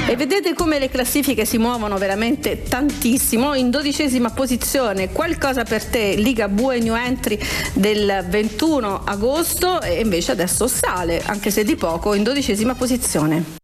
E vedete come le classifiche si muovono veramente tantissimo. In 12ª posizione Qualcosa per te, Ligabue new entry del 21 agosto, e invece adesso sale, anche se di poco, in 12ª posizione.